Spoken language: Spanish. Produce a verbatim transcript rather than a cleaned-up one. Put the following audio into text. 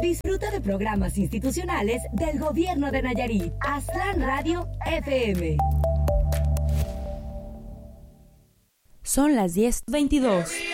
Disfruta de programas institucionales del Gobierno de Nayarit. Aztlán Radio F M. Son las diez veintidós.